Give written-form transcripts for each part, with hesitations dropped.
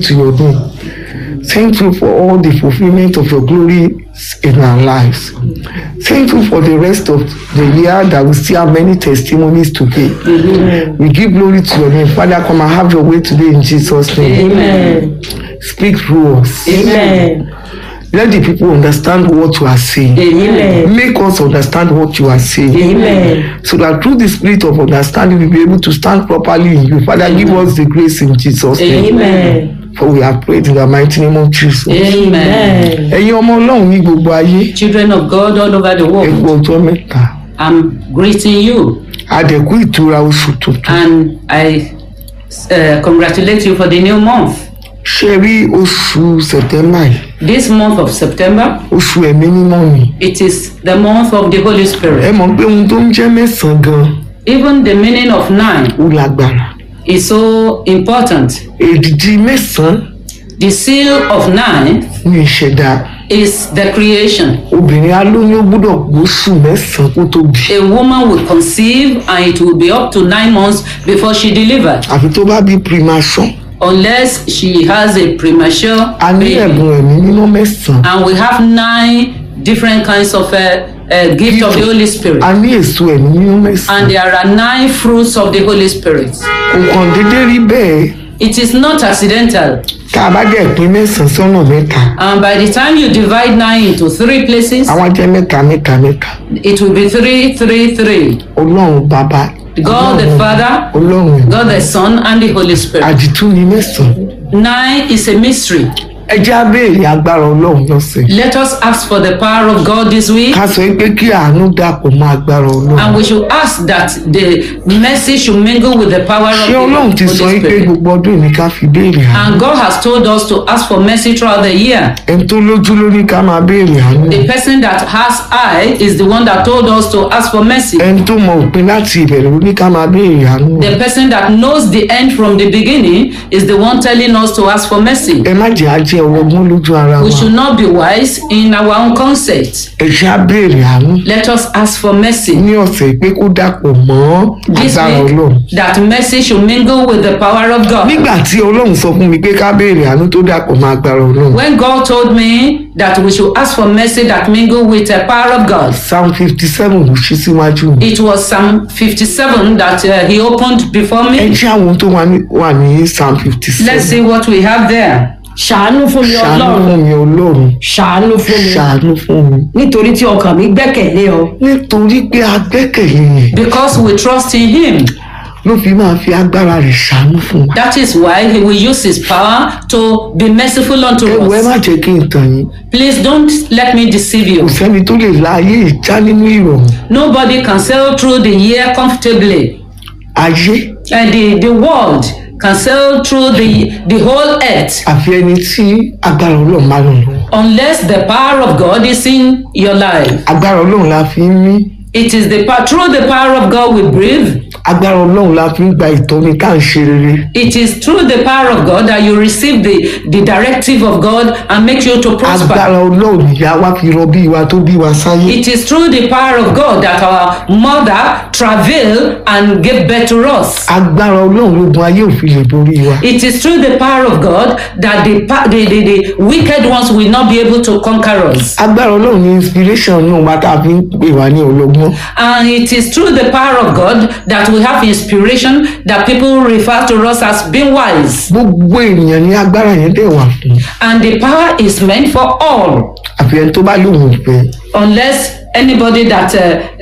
to your name. Thank you for all the fulfillment of your glory in our lives. Thank you for the rest of the year that we still have many testimonies to give. We give glory to your name. Father, come and have your way today in Jesus' name. Amen. Speak through us. Amen. Let the people understand what you are saying. Amen. Make us understand what you are saying. Amen. So that through the spirit of understanding, we'll be able to stand properly in you. Father, give us the grace in Jesus' name. Amen. For we have prayed in the mighty name of Jesus. Amen. Ẹ̀yin ọmọ Ọlọ́run ní gbogbo ayé. Children of God all over the Ẹ world, kú ọjọ́ mẹ́ta. I'm greeting you Àdẹ̀kú ìtura oṣù tuntun. and I congratulate you for the new month. Ṣé rí oṣù September yìí? This month of September, Oṣù ẹ̀mí mímọ́ ni. it is the month of the Holy Ẹ Spirit. mọ̀ pé ohun tó ń jẹ́ mẹ́sàn-án gan-an Even the meaning of 9 ó lágbára. is so important. Èdìdì mẹ́sàn-án The seal of 9 ní ìṣẹ̀dá. is the creation. Obìnrin alóyún ó gbọ́dọ̀ gbóṣù mẹ́sàn-án kó tó bí. A woman will conceive and it will be up to 9 months before she delivers, Àfi tó bá bí primature. unless she has a premature A ní baby. ẹ̀bùn ẹ̀mí mímọ́ mẹ́sàn-án. And we have 9 different kinds of gift of the Holy Spirit. A ní èso ẹ̀mí mímọ́ And mẹ́sàn-án. there are 9 fruits of the Holy Spirit. Kò kàn déédéé rí bẹ́ẹ̀. It is not accidental. Tá a bá dẹ̀ pín mẹ́sàn-án sọ́nà mẹ́ta. And by the time you divide 9 into 3 places, Àwọn jẹ́ mẹ́ta mẹ́ta mẹ́ta. it will be 3, 3, 3. Ọlọ́run bàbá. God the Father, Ọlọ́run ẹ̀mí. God the Son, and the Holy Spirit. Àdìtú ni mẹ́sàn-án. 9 is a mystery. Ẹ jẹ́ á béèrè agbára Ọlọ́run lọ́sẹ̀. Let us ask for the power of God this week. Ká sọ pé kí àánú dàpọ̀ mọ́ agbára Ọlọ́run. And we should ask that the mercy should mingle with the power of Ṣé the Ọlọ́run ti sọ Holy pé Spirit. gbogbo ọdún ní ká fi béèrè àánú? And God has told us to ask for mercy throughout the year. Ẹni tó lójú ló ní ká máa béèrè àánú. The person that has eye is the one that told us to ask for mercy. Ẹni tó mọ òpin láti ìbẹ̀rẹ̀ ló ní ká máa béèrè àánú. The person that knows the end from the beginning is the one telling us to ask for mercy. Ẹ má jẹ́ á jẹ́ ọlọ́gbọ́n lójú ara wa. We should not be wise in our own concept. Ẹ jẹ́ á béèrè àánú. Let us ask for mercy. Ní ọ̀sẹ̀ pé kó dàpọ̀ mọ́ This agbára week, Ọlọ́run. that mercy should mingle with the power of God. Nígbà tí Ọlọ́run sọ fún mi pé ká béèrè àánú tó dàpọ̀ mọ́ agbára Ọlọ́run. When God told me that we should ask for mercy that mingle with the power of God, Psalm 57 ló ṣí síwájú mi. it was Psalm 57 that he opened before Ẹ me. jẹ́ àwọn tó wà ní Psalm 57. Let's see what we have there. ṣàánú fún mi Ṣàánú ọlọ́run fún mi Ọlọ́run. ṣàánú fún mi Ṣàánú fún mi. nítorí tí ọkàn mi gbẹ́kẹ̀lé ọ Nítorí pé a gbẹ́kẹ̀lé yẹn Because we trust in him. ló fi máa fi agbára rẹ̀ ṣàánú fún wa. That is why he will use his power to be merciful unto Ẹ wo ẹ má us. jẹ́ kí n tàn yín. Please don't let me deceive Kò you. sẹ́ni tó lè la ayé ìjà nínú ìrọ̀rùn. Nobody can sail through the year comfortably. Ayé And the world can sail through the whole earth àfi ẹni tí agbára Ọlọ́run máa lò lọ́wọ́. unless the power of God is in your life. Agbára Ọlọ́run la fi ń mí. It is through the power of God we breathe. Agbára Ọlọ́run la fi ń gba ìtọ́ni ká ń ṣe rere. It is through the power of God that you receive the directive of God and make you to prosper. Agbára Ọlọ́run ìyá wa fi rọbí wa tó bí wa sáyé. It is through the power of God that our mother travailed and gave birth to us. Agbára Ọlọ́run lógun ayé òfin lè borí wa. It is through the power of God that the wicked ones will not be able to conquer us. Agbára Ọlọ́run ni inspiration náà wá tá a fi ń pè wá ní ọlọ́gbọ́n. And it is through the power of God that we have inspiration that people refer to us as being wise. Gbogbo ènìyàn ní agbára yẹn dẹ̀ wà fún. And the power is meant for all, Àfi ẹni tó bá lóun ò fẹ́. unless anybody that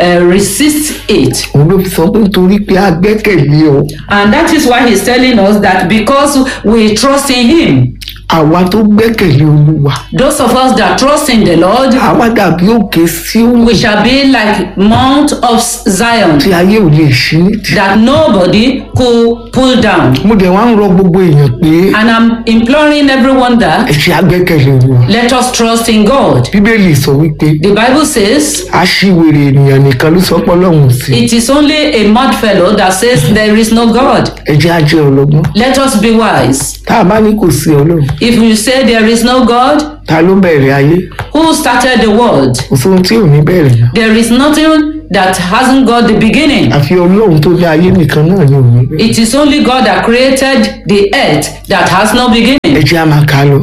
resists it. Òun ló fi sọ pé nítorí pé a gbẹ́kẹ̀lé ọ. And that is why he's telling us that because we trust in him, Àwa tó gbẹ́kẹ̀lé Olúwa. those of us that trust in the Lord, Àwa dàbí òkè Síónì we shall be like Mount of Zion tí ayé ò lè ṣí nídìí. that nobody could pull down. Mo dẹ̀ wá ń rọ gbogbo èèyàn pé And I'm imploring everyone ẹ that ṣe agbẹ́kẹ̀lé Olúwa. let us trust in God. Bíbélì sọ wípé The Bible says aṣiwèrè ènìyàn nìkan ló sọ pé Ọlọ́run ò sí. it is only a mad fellow that says there is no God. Ẹ jẹ́ á jẹ́ ọlọ́gbọ́n. Let us be wise. Tá a bá ní kò sí Ọlọ́run, If you say there is no God, ta ló bẹ̀rẹ̀ ayé? who started the world? Kò sóhun tí ò ní bẹ̀rẹ̀ náà. There is nothing that hasn't got the beginning. Àfi Ọlọ́run tó dá ayé nìkan náà ni ò ní bẹ̀rẹ̀. It is only God that created the earth that has no beginning. Ẹ ẹ jẹ́ á máa kà á lọ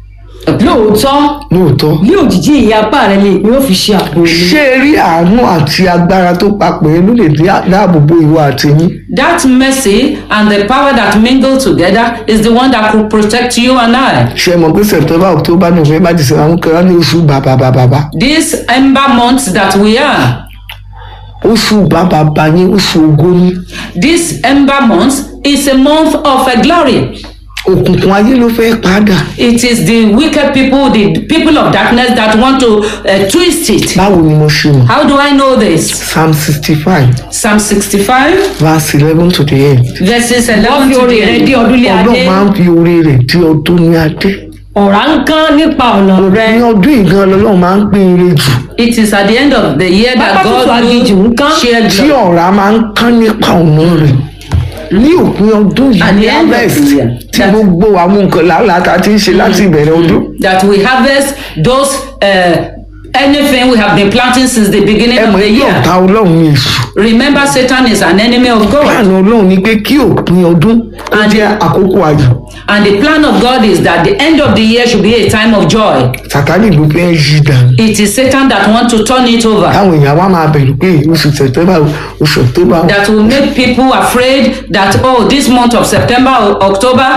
lóòótọ́ lóòótọ́. ní òjijì ìyapa rẹ lè ní ó fi ṣe ààbò mi. ṣé ẹ rí àánú àti agbára tó papọ̀ yẹn ló lè dáàbò bo ìwọ àti yín. That mercy and the power that mingle together is the one that could protect you and I. ṣe mọ̀ pé September October November December àwọn kan ní oṣù bàbàbàbà. These ember months that we are, oṣù bàbàbà yín oṣù ògo ni. this ember month is a month of glory. òkùnkùn ayé ló fẹ́ padà. It is the wicked people, the people of darkness that want to twist it. báwo ni mo ṣe mọ̀. How do I know this? Psalm 65 Psalm 65, verse 11 to the end. verses wọ́n 11 fi to orí the rẹ end. dé ọdún lé adé. ọlọ́run máa ń fi oore rẹ̀ dí ọdún ní adé. ọ̀rá ń kán nípa ọ̀nà rẹ. ní ọdún ìgan lọ́lọ́run máa ń pín ire jù. It is at the end of the year that Pápá tútù God aginjù ń will kán. share tí glory. ọ̀rá máa ń kán nípa ọ̀nà rẹ̀. ní òpin ọdún yìí At ní the end of the harvest year, tí that- gbogbo àwọn nǹkan làálàá ta ti ń ṣe láti ìbẹ̀rẹ̀ ọdún. That we harvest those anything we have been planting since the beginning ẹ of mọ̀ the ní year. ọ̀tá ọlọ́run ní èṣù. Remember, Satan is an enemy of God, láàánú ọlọ́run ni pé kí òpin ọdún ó And- jẹ́ àkókò ayọ̀. and the plan of God is that the end of the year should be a time of joy. sàtánì ló fẹ́ yí dànù. It is Satan that wants to turn it over. táwọn èèyàn wá máa bẹ̀rù pé oṣù September oṣù October That will make people afraid that, oh, this month of September or October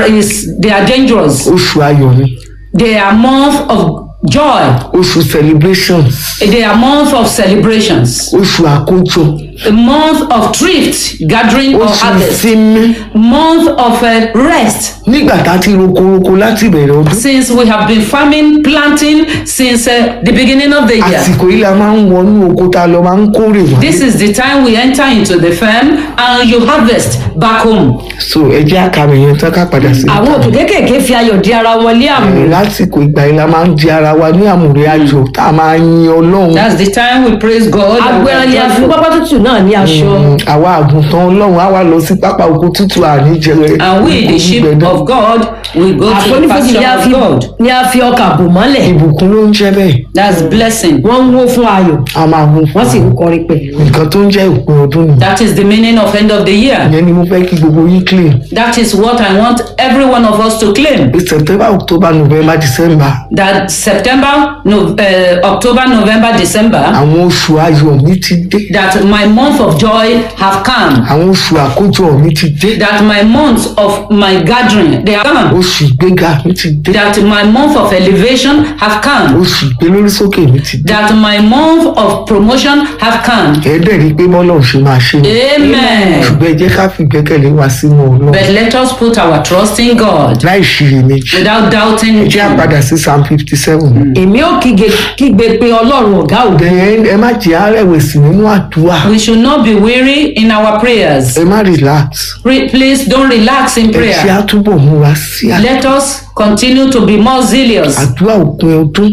they are dangerous. oṣù ayọ̀ ni. They are month of joy. oṣù celebrations. They are month of celebrations. oṣù àkójọ. A month of thrift, gathering or oṣù harvest. ìsinmi. Month of rest. nígbà tá a ti rokoroko láti ìbẹ̀rẹ̀ ọdún. Since we have been farming, planting since the beginning of the year. àsìkò yìí la máa ń wọnú oko tá a lọ máa ń kórè wá. This is the time we enter into the farm and you harvest back home. so ẹ jẹ́ àkàrà yẹn tán ká padà sí. àwọn òkè kéékèèké fi ayọ̀ di ara wọn lé àmì. lásìkò ìgbà yìí la máa ń di ara wa ní àmùrè ayọ̀ tá a máa yin ọlọ́run. That's the time we praise God. and we are agbẹ́rẹ́ ni a fi joyful. pápá tútù náà ní aṣọ. àwa àgùntàn ọlọ́run á wá lọ sí pápá oko tútù àníjẹrẹ. And we, the sheep of God, will go to the àfonífojì pasture of God. ni a fi ọkà bò mọ́lẹ̀. ìbùkún ló ń jẹ́ bẹ́ẹ̀. That's blessing. wọ́n ń wó fún ayọ̀ a máa mú fún wọ́n sì ń wa. kọrin pẹ̀lú. nǹkan tó ń jẹ́ òpin ọdún nìyẹn. That is the meaning of end of the year. ìyẹn ni mo fẹ́ kí gbogbo yín clean. That is what I want every one of us to claim. September October November December That September, October, November, December, àwọn oṣù ayọ̀ mi ti dé. that my month of joy have come. àwọn oṣù àkójọ mi ti dé. That my months of my gathering, they have come. oṣù ìgbéga mi ti dé. That my month of elevation have come. oṣù ìgbélórísókè mi ti dé. That my month of promotion have come. ẹ̀ẹ́dẹ̀ rí i pé bọ́lá ò ṣe máa ṣe ni. Amen. ṣùgbọ́n ẹ jẹ́ ká fi ìgbẹ́kẹ̀lé wa sínú ọlọ́run. But let us put our trust in God láì ṣiyèméjì. without doubting ẹ jẹ́ Him. àpadà sí Psalm 57. èmi ò kígbe pé ọlọ́run ọ̀gá òde. ẹ má jẹ́ àrẹ̀wẹ̀sì nínú àdúrà. We should not be weary in our prayers. ẹ má relax. Please don't relax in ẹ ṣe prayer. àtúbọ̀ múra sí Let us continue to be more zealous. àdúrà òpin ọdún.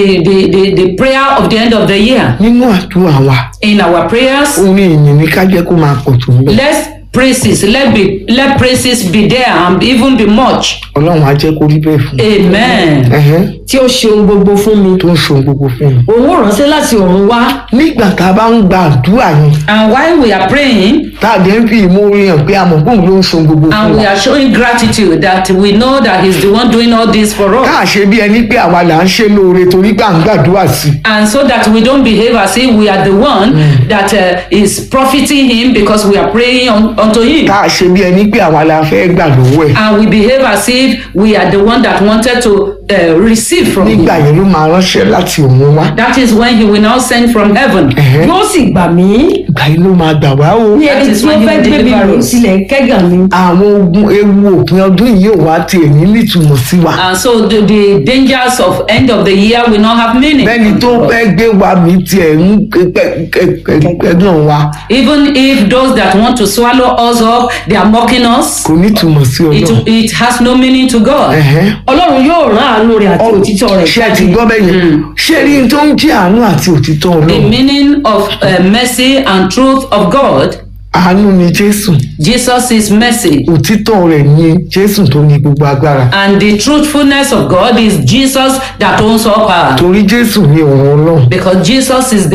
The prayer of the end of the year. nínú àdúrà wa In our prayers, orin ìyìn ní ká jẹ́ kó máa pọ̀ tó ń bẹ̀. let praises be there and even be much. ọlọ́run á jẹ́ kó rí bẹ́ẹ̀ fún mi. Amen. Ẹ̀hẹ́n, tí ó ṣe ohun gbogbo fún mi. tó ń ṣe ohun gbogbo fún mi. òun ò ránṣẹ́ láti ọ̀run wá. nígbà tá a bá ń gba àdúrà yẹn And while we are praying, tá a dẹ̀ ń fi ìmoore hàn pé àmọ̀ bóun ló ń ṣe ohun gbogbo fún and we wa. are showing gratitude that we know that He's the one doing all this for us. ká ṣe bí ẹni pé àwa là ń ṣe lóore torí pé à ń gbàdúrà sí i. And so that we don't behave as if we are the one that is profiting Him because we are praying unto Him. ká ṣe bí ẹni pé àwa la fẹ́ gbà lọ́wọ́ ẹ̀. And we behave as if we are the one that wanted to receive from Him. nígbà yẹn ló máa ránṣẹ́ láti òun wá. That is when He will now send from heaven. Ẹ̀hẹ́n, yóò sì gbà mí. ìgbà yẹn ló máa gbà wá o. ní That ẹni is tí ó when he fẹ́ will gbé mi deliver mì us. sílẹ̀ kẹ́gàn mi. àwọn ogun ewu òpin ọdún yìí ò wá tiẹ̀ ní nítumọ̀ sí wa. And so the dangers of end of the year will not have meaning. bẹ́ẹ̀ni tó fẹ́ gbé wa mi tiẹ̀ ń kẹ́gàn wa Even if those that want to swallow us up, they are mocking us, kò nítumọ̀ sí ọlọ́run. it has no meaning to God. Ẹ̀hẹ́n. ọlọ́run yóò rán àánú rẹ̀ àti òtítọ́ rẹ̀ ṣé ẹ ti gbọ́ bẹ́ẹ̀ yẹn ṣé rí n tó ń jẹ́ àánú àti òtítọ́ The ọlọ́run. meaning of mercy and truth of God, àánú ni jésù Jesus is mercy. òtítọ́ rẹ̀ ni jésù tó ní gbogbo agbára. And the truthfulness of God is Jesus that owns all power. torí jésù ni ọ̀rọ̀ ọlọ́run. Because Jesus is the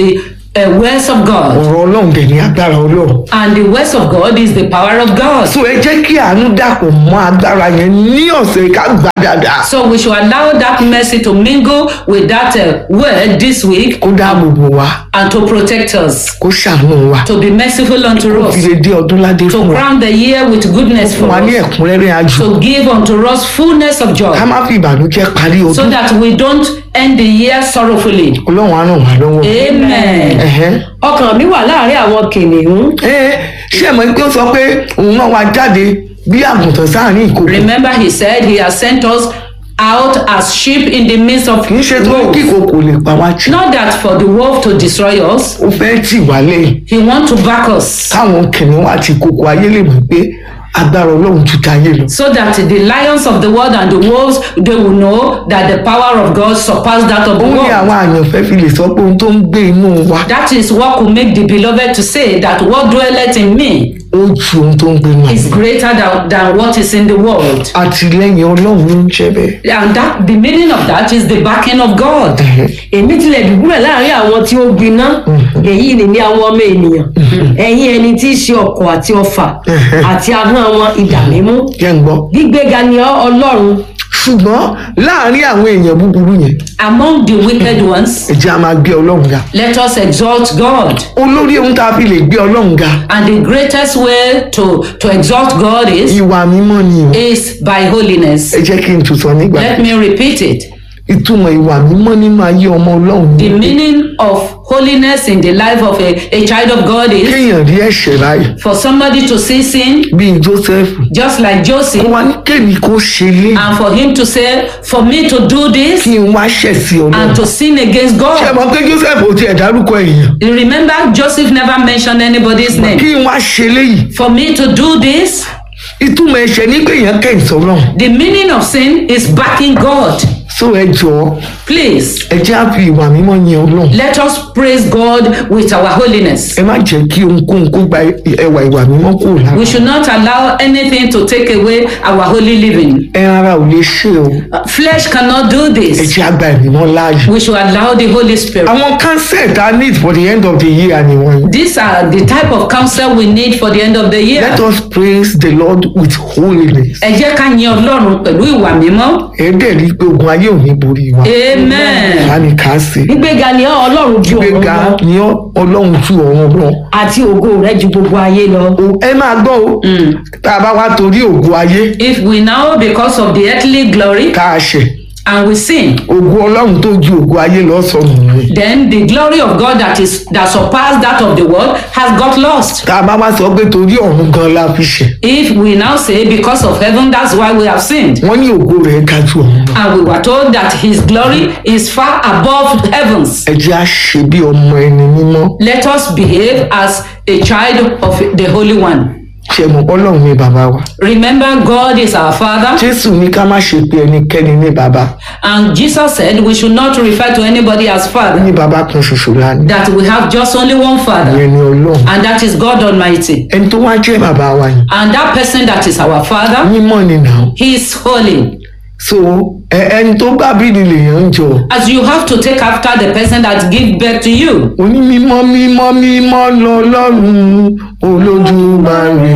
words of God. ọ̀rọ̀ ọlọ́run dẹ̀ ní agbára ọlọ́run. And the words of God is the power of God. so ẹ jẹ́ kí àánú dàpọ̀ mọ́ agbára yẹn ní ọ̀sẹ̀ ká gbà dáadáa. So we should allow that mercy to mingle with that word this week kó dáàbò bò wá and to protect us, kó ṣàánú wa to be merciful unto kó fi us, lè dé ọdún ládé to fún wa crown the year with goodness fún for wa ní us, ẹ̀kúnrẹ́rẹ́ àjò to give unto us fullness of joy, ká má fi ìbànújẹ́ parí so ọdún. that we don't end the year sorrowfully. ọlọ́run á ràn wá lọ́wọ́. Amen. Ẹ̀hẹ́n. ọkàn mi wà láàrin àwọn kìnìún ṣé ẹ mọ̀ pé ó sọ pé òun náà wá jáde bí àgùntàn sáàrin ìkòkò. Remember, he said he has sent us out as sheep in the midst of kì í ṣe tó wolves. kí ìkòkò lè pa wá jù. Not that for the wolf to destroy us, ó fẹ́ tì wá lẹ́yìn he wants to back us, káwọn kìnìún àti ìkòkò ayé lè mọ̀ pé agbára ọlọ́run ju tayé lọ. so that the lions of the world and the wolves, they will know that the power of God surpasses that of the ó ní world. àwọn àyànfẹ́ fi lè sọ pé ohun tó ń gbé inú wa That is what could make the beloved to say that what dwelleth in me ó ju ohun tó ń gbé inú is wa. greater than what is in the world. àtìlẹ́yìn ọlọ́run ló ń jẹ́ bẹ́ẹ̀. And that the meaning of that is the backing of God. èmi tilẹ̀ dùbúlẹ̀ láàrin àwọn tí ó gbiná èyí ni ní àwọn ọmọ ènìyàn ẹ̀yin ẹni tí í ṣe ọkọ̀ àti ọfà àti ahọ́n wọn idà mímú jẹ́ ń gbọ́. gbígbéga ni ọ́ ọlọ́run ṣùgbọ́n láàárín àwọn èèyàn búburú yẹn Among the wicked ones, ẹ jẹ́ a máa gbé ọlọ́run ga. let us exalt God. olórí ohun tá a fi lè gbé ọlọ́run ga And the greatest way to exalt God ìwà mímọ́ ni o. is by holiness. ẹ jẹ́ kí n tún sọ nígbà Let me repeat it. ìtumọ̀ ìwà mímọ́ nínú ayé ọmọ ọlọ́run The ni meaning of holiness in the life of a child of God is kéèyàn rí ẹ̀ṣẹ̀ báyìí for somebody to see sin, bíi joseph just like kó Joseph, wá ní kéèmí kó ṣe lé and for him to say, for me to do this kí n wá ṣẹ̀ sí and ọlọ́run. to sin against ṣé ẹ God. mọ̀ pé joseph ò tiẹ̀ dárúkọ èèyàn You remember, Joseph never mentioned anybody's kí name. n wá ṣe léyìí For me to do this, ìtumọ̀ ẹ̀ṣẹ̀ ní pé èèyàn kẹ́yìn sọ́lọ́run. the meaning of sin is backing God. so ẹ jọ̀ọ́ Please, ẹ jẹ́ á fi ìwà mímọ́ yin ọlọ́run. let us praise God with our holiness. ẹ má jẹ́ kí ohunkóhun kó gba ẹwà ìwà mímọ́ kúrò lára. We should not allow anything to take away our holy living. ẹran ara ò lè ṣe o. Flesh cannot do ẹ this. jẹ́ á gba ẹ̀mí mọ́ láàyè. We should allow the Holy Spirit. àwọn counsel tá a need for the end of the year ni wọ́n. These are the type of counsel we need for the end of the year. let us praise the lord with holiness. Ẹ jẹ́ ká yin Ọlọ́run pẹ̀lú ìwà mímọ́. ẹ dẹ̀ rí i pé ogun ayé ò ní borí wa. Amen. wà á ní ká sí. gbígbéga ni ọ́ ọlọ́run ju ọ̀run gbéga lọ ní ọlọ́run ju ọ̀run lọ. àti ògo rẹ ju gbogbo ayé lọ ẹ máa gbọ́ o. tá a bá wá torí ògo ayé If we now, because of the earthly glory, tá a ṣẹ̀ and we sin, ògo ọlọ́run tó ju ògo ayé lọ sọnù nìyẹn. then the glory of God that surpassed that of the world has got lost. tá a bá wá sọ pé torí ọ̀run gan la fi ṣẹ̀. If we now say because of heaven, that's why we have sinned. wọ́n ní ògo rẹ̀ ga ju ọ̀run lọ. And we were told that his glory is far above heavens. ẹ jẹ́ á ṣe bí ọmọ ẹni mímọ́. Let us behave as a child of the Holy One. ṣe mọ̀ ọlọ́run ní bàbá wa. Remember, God is our Father, jésù ní ká má ṣe pé ẹnikẹ́ni ní bàbá. and Jesus said we should not refer to anybody as ní Father, bàbá kan ṣoṣo lánàá. that we have just only one Father, ìyẹn ni ọlọ́run. and that is God Almighty. ẹni tó wá jẹ́ bàbá wa yìí. And that person that is our Father, mímọ́ ni nà. he is holy. so ẹni tó bá bí ni lèèyàn ń jọ. As you have to take after the person that give birth to you. oní mímọ́ mímọ́ mímọ́ lọ́lọ́run olódùmarè.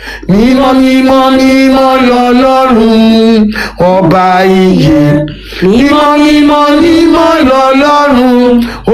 mímọ́ mímọ́ mímọ́ lọ́lọ́run ọba ìyè. mímọ́ mímọ́ mímọ́ lọ́lọ́run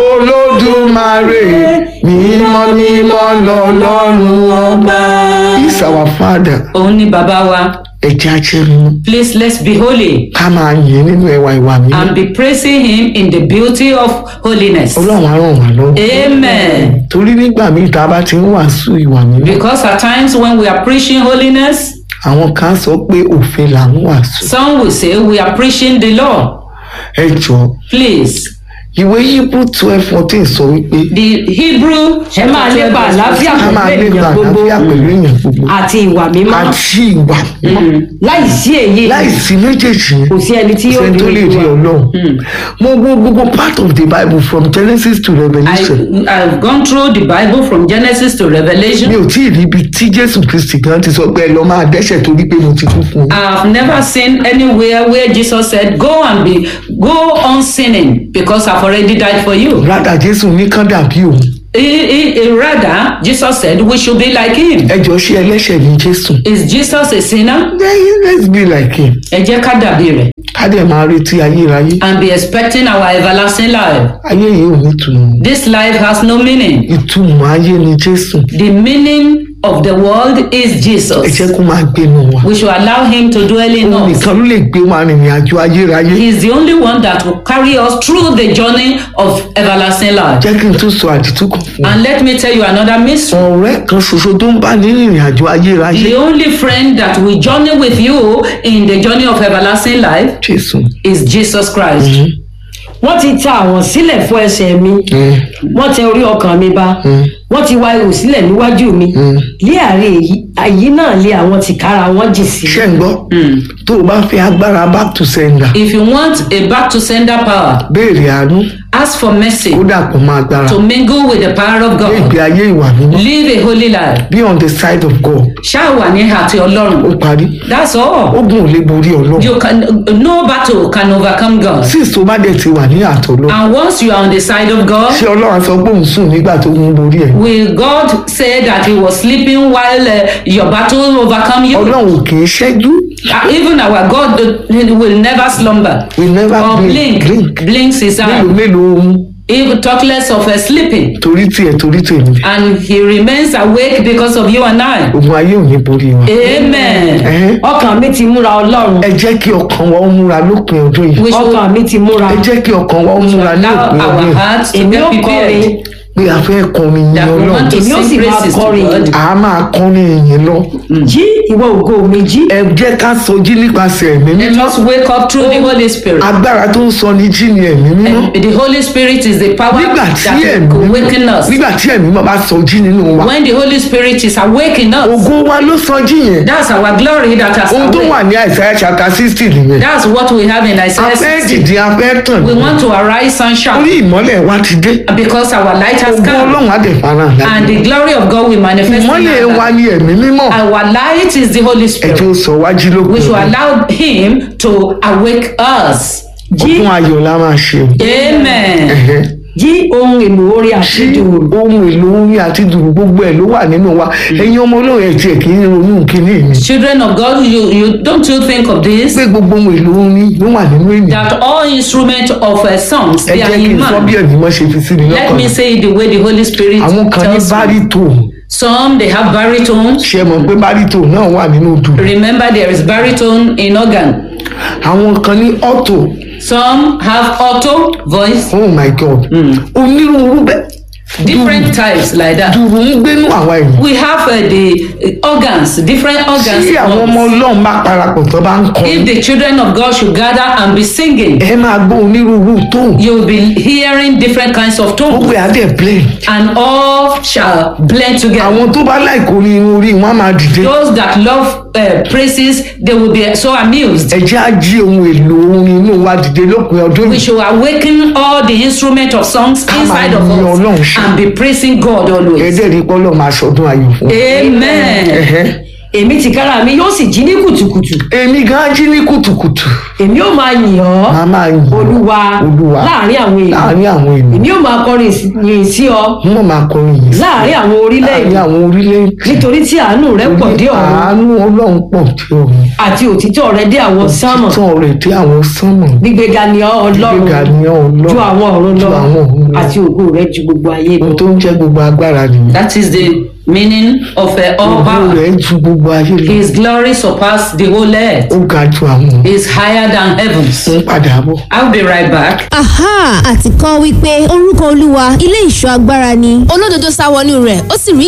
olódùmarè. mímọ́ mímọ́ lọ́lọ́run ọba. He's our father. Òun ni bàbá wa. ẹ jẹ́ á jẹ́ mímọ́. Please, let's be holy ká máa yìn nínú ẹwà ìwà mímọ́. and be praising him in the beauty of holiness. ọlọ́run á ràn wá lọ́wọ́. Amen. torí nígbà míì tá a bá ti ń wàásù ìwà mímọ́. Because at times when we are preaching holiness, àwọn kan sọ pé òfin là ń wàásù. some will say we are preaching the law. ẹ jọ Please, ìwé Hebrew 12:14 sọ wípé the Hebrew ẹ máa lépa àlàáfíà ká máa pẹ̀lú lépa ènìyàn gbogbo àlàáfíà pẹ̀lú èèyàn gbogbo àti ìwà mímọ́ àti ìwà mímọ́. láìsí èyí láìsí méjèèjì yẹn kò sí ẹni tí kò yóò sẹ́ni tó lè rí ọlọ́run. mo wo gbogbo part of the Bible from Genesis to Revelation. I've gone through the Bible from Genesis to mi Revelation. ò tí ì rí ibi tí Jésù Kristi gan ti sọ pé ẹ lọ máa dẹ́ṣẹ̀ torí pé mo ti kú fún un. I've never seen anywhere where Jesus said, go on sinning because I've already died for you. rádà Jésù ní kán dàbí òun. Rather, Jesus said we should be like him. ẹ jọ ṣé ẹlẹ́ṣẹ̀ ní Jésù. Is Jesus a sinner? Let's be like him. Ẹ jẹ́ ká dàbí rẹ̀ ká dẹ̀ máa retí ayérayé. and be expecting our everlasting life. ayé yìí ò ní ìtumọ̀. This life has no meaning. ìtumọ̀ ayé ni Jésù. The meaning of the world is ẹ Jesus. jẹ́ kó máa gbénu wa. We should allow him to dwell in òun us. nìkan ló lè gbé wa rìnrìn àjò ayérayé. He is the only one that will carry us through the journey of everlasting life. jẹ́ kí n tún sọ àdìtú kan fún ọ. And let me tell you another mystery. ọ̀rẹ́ kan ṣoṣo tó ń bá ní rìnrìn àjò ayérayé. The only friend that will journey with you in the journey of everlasting life Jésù. is Jesus Christ. wọ́n ti ta àwọn sílẹ̀ fún ẹsẹ̀ mi wọ́n tẹ orí ọkàn mi ba wọ́n ti wá ihò sílẹ̀ níwájú mi lé àárẹ̀ èyí náà lé àwọn tìkára wọn jì sí. ṣé ń gbọ́ tó o bá fẹ́ agbára back to sender If you want a back to sender power, béèrè àánú ask for mercy kó dàpọ̀ mọ́ agbára to mingle with the power of gbé God. ìgbé ayé ìwà mímọ́ Live a holy life. be on the side of God. Ṣáà wà ní àti ó Ọlọ́run. parí That's all. ogun ò lè borí Ọlọ́run. You can, no battle can overcome God. since tó bá dẹ̀ ti wà ní àtọ̀ lọ And once you are on the side of God, ṣé Ọlọ́run á sọ pé òun sùn nígbà tó ń borí ẹ̀. will God say that he was sleeping while your battle overcome you? Ọlọ́run ò kì í ṣẹ́jú. Even our God will never slumber We never or blink. blinks his eye. mélòó mélòó ohun Even talk less of sleeping. torí tiẹ̀ torí tèmi. And he remains awake because of you and I. ogun ayé ò ní borí wa. Amen. Ẹ̀hẹ́n. ọkàn mi ti múra ọlọ́run ẹ jẹ́ kí ọkàn wa ó múra lópin ọdún yìí. We should ọkàn mi ti múra ẹ jẹ́ kí ọkàn wa ó múra ní allow òpin ọdún our yìí. hearts to èmi get ó kọrin prepared. pé a fẹ́ kọrin That yìn we want Ọlọ́run. to Èmi ó sì sing máa praises to kọrin. God. a máa kọrin yìn lọ. jí ìwọ ògo mi jí ẹ jẹ́ ká sọjí nípasẹ̀ ẹ̀mí Let mímọ́. us wake up through the Holy Spirit. agbára tó ń sọ ní jí ni ẹ̀mí mímọ́. The Holy Spirit is the power nígbà tí that ẹ̀mí will mímọ́ awaken us. nígbà tí ẹ̀mí mímọ́ bá sọjí nínú wa. When the Holy Spirit is awakening us, ògo wa ló sọjí yẹn. that's our glory that has ohun tó wà awakened. ní Àìsáyà chapter 60 nìyẹn. That's what we have in a Isaiah fẹ́ 60. dìde a fẹ́ tàn. We want to arise and orí shine ìmọ́lẹ̀ wa ti dé. because our light has ògo come Ọlọ́run á dẹ̀ fara hàn and the glory of God will manifest in ìmọ́lẹ̀ our wa life. ni ẹ̀mí mímọ́. Our light is the Holy Spirit. ẹjọ́ sọ wájú lókun. We should allow Him to awake us. ọdún ayọ̀ la máa ṣe. Amen. Ẹ̀hẹ́. jí ohun èlò orí ṣí àṣejù ohun èlò orin àti dùrù gbogbo ẹ̀ ló wà nínú wa ẹ̀yin ọmọ Ọlọ́run ẹ̀ tiẹ̀ kì í ronú kínní mi. Children of God, don't you think of this? pé gbogbo ohun èlò orin ló wà nínú ènìyàn. That all instruments of songs ẹ they are jẹ́ kí in n sọ bí man. ẹ̀mí mọ́ ṣe fi sí mi Let me lọ́kàn. say it the way the Holy Spirit àwọn kan ní tells me. bárítò Some they have baritones. ṣe mọ̀ pé bárítò náà wà nínú dùrù. Remember, there is baritone in organ. àwọn kan ní ọ̀tò. Some have alto voice. Oh my God. onírúurú bẹ́ẹ̀. Different types like that. dùrù ń gbénú àwa ènìyàn. We have the organs, different organs. tí àwọn ọmọ Ọlọ́run bá parapọ̀ tó bá ń kọrin. If the children of God should gather and be singing, ẹ máa gbọ́ onírúurú tóun. you will be hearing different kinds of tones, gbogbo ẹ̀ á dẹ̀ blend. and all shall blend together. àwọn tó bá láìkó ní irun orí wọn á máa dìde. Those that love praises, they will be so amused. ẹ jẹ́ á jí ohun èlò orin inú wa dìde lópin ọdún We yìí. should awaken all the instruments of songs Ká máa inside of yin Ọlọ́run us ṣe. and be praising God always. ẹ̀ẹ́dẹ̀ rí pọ́lọ́ máa ṣọdún ayọ̀ fún wa. Amen. Ẹ̀hẹ́. èmi tìkára mi yóò sì jí ní kùtùkùtù èmi gan jí ní kùtùkùtù. èmi ó máa yìn ọ́ màá máa yìn ọ́. olúwa Olúwa láàrin àwọn èèyàn láàrin àwọn ènìyàn. èmi ó máa kọrin yìn sí ọ wọ́n máa kọrin yìí. láàrin àwọn láàrin orílẹ̀-èdè àwọn orílẹ̀-èdè. nítorí tí àánú rẹ pọ̀ dé ọ̀run àánú Ọlọ́run pọ̀ dé ọ̀run. àti òtítọ́ rẹ dé àwọn sánmọ̀ títàn rẹ̀ dé àwọn sánmọ̀. gbígbéga ni ọ́ ọlọ́run gbígbéga ni ọ́ Ọlọ́run. ju àwọn ọ̀run ju lọ àwọn ọ̀run lọ. àti ògo rẹ ju gbogbo ayé lọ. ohun tó ń jẹ́ gbogbo agbára nìyẹn. That is the meaning of all ògo power. rẹ̀ ju gbogbo ayé lọ. His glory surpassed the whole earth. ó ga ju àwọn Is higher than heavens. ń padà bọ̀. I'll be right back. Aha! Àti kọ́ wípé orúkọ Olúwa ilé ìṣọ́ agbára ni. Olódodo sá wọnú rẹ̀ ó sì rí